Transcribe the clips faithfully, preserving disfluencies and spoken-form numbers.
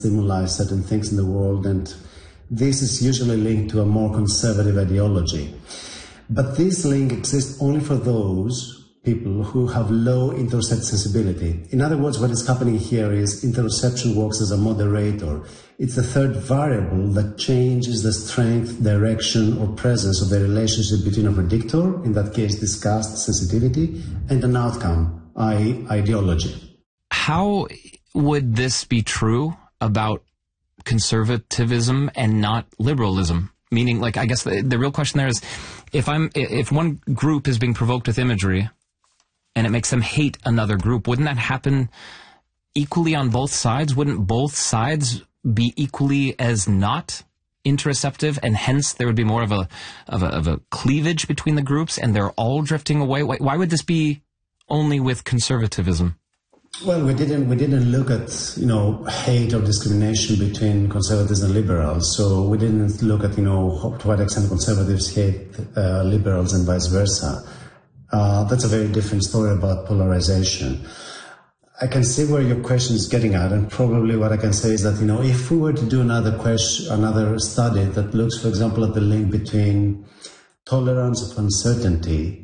stimuli certain things in the world, and this is usually linked to a more conservative ideology. But this link exists only for those people who have low interoceptive sensibility. In other words, what is happening here is interoception works as a moderator. It's the third variable that changes the strength, direction, or presence of the relationship between a predictor, in that case disgust, sensitivity, and an outcome, that is ideology. How would this be true about conservatism and not liberalism? Meaning, like, I guess the, the real question there is, if I'm, if one group is being provoked with imagery, and it makes them hate another group, wouldn't that happen equally on both sides? Wouldn't both sides be equally as not interoceptive, and hence there would be more of a of a, of a cleavage between the groups, and they're all drifting away? Why, why would this be only with conservatism? Well, we didn't we didn't look at, you know, hate or discrimination between conservatives and liberals. So we didn't look at, you know, to what extent conservatives hate uh, liberals and vice versa. Uh, that's a very different story about polarization. I can see where your question is getting at, and probably what I can say is that, you know, if we were to do another question, another study that looks, for example, at the link between tolerance of uncertainty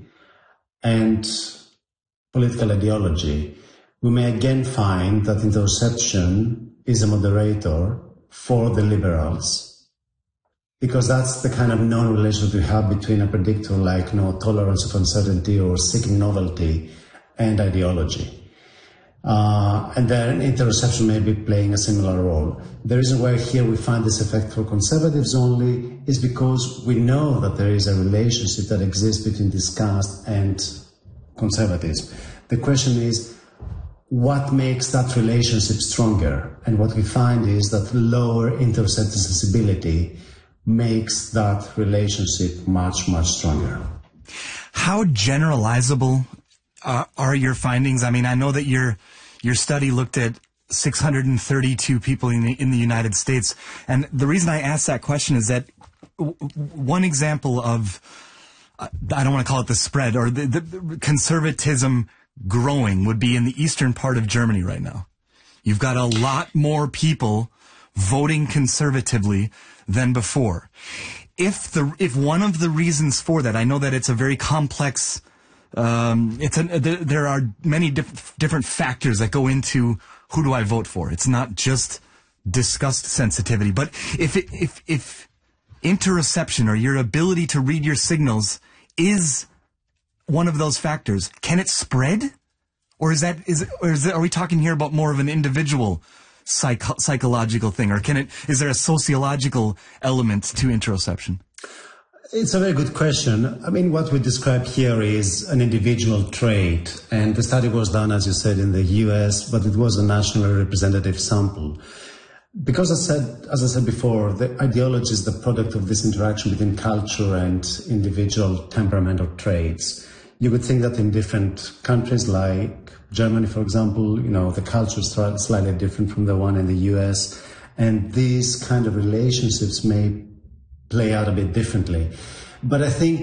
and political ideology, we may again find that interoception is a moderator for the liberals, because that's the kind of known relationship we have between a predictor like, you know, tolerance of uncertainty or seeking novelty and ideology. Uh, and then interoception may be playing a similar role. The reason why here we find this effect for conservatives only is because we know that there is a relationship that exists between disgust and conservatives. The question is, what makes that relationship stronger? And what we find is that lower interoceptive sensibility makes that relationship much, much stronger. How generalizable uh, are your findings? I mean, I know that your your study looked at six hundred thirty-two people in the, in the United States. And the reason I ask that question is that w- one example of, uh, I don't want to call it the spread, or the, the conservatism growing would be in the eastern part of Germany right now. You've got a lot more people voting conservatively than before. If the if one of the reasons for that, I know that it's a very complex, um, it's a, there are many diff- different factors that go into who do I vote for. It's not just disgust sensitivity, but if it, if if interoception, or your ability to read your signals, is one of those factors, can it spread, or is that is or is it, are we talking here about more of an individual Psycho- psychological thing, or can it? Is there a sociological element to interoception? It's a very good question. I mean, what we describe here is an individual trait, and the study was done, as you said, in the U S, but it was a nationally representative sample. Because I said, as I said before, the ideology is the product of this interaction between culture and individual temperamental traits. You would think that in different countries like Germany, for example, you know, the culture is slightly different from the one in the U S, and these kind of relationships may play out a bit differently. But I think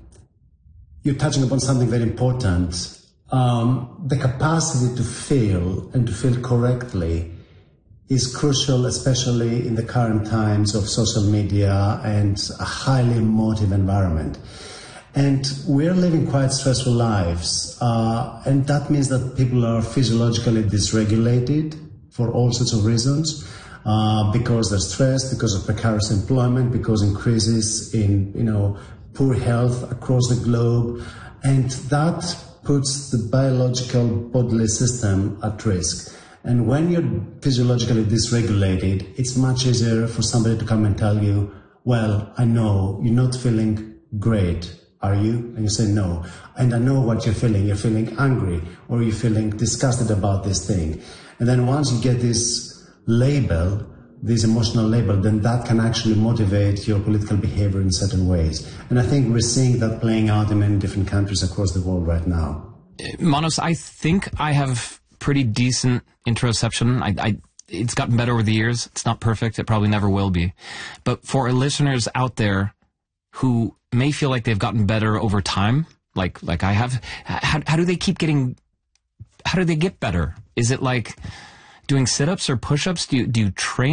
you're touching upon something very important. Um, the capacity to feel and to feel correctly is crucial, especially in the current times of social media and a highly emotive environment. And we're living quite stressful lives, uh, and that means that people are physiologically dysregulated for all sorts of reasons, uh, because they're stressed, because of precarious employment, because increases in, you know, poor health across the globe, and that puts the biological bodily system at risk. And when you're physiologically dysregulated, it's much easier for somebody to come and tell you, well, I know you're not feeling great. Are you? And you say no. And I know what you're feeling. You're feeling angry, or you're feeling disgusted about this thing. And then once you get this label, this emotional label, then that can actually motivate your political behavior in certain ways. And I think we're seeing that playing out in many different countries across the world right now. Manos, I think I have pretty decent interoception. I, I, it's gotten better over the years. It's not perfect. It probably never will be. But for our listeners out there who may feel like they've gotten better over time, like like I have, how, how do they keep getting, how do they get better? Is it like, doing sit-ups or push-ups? Do you, do you train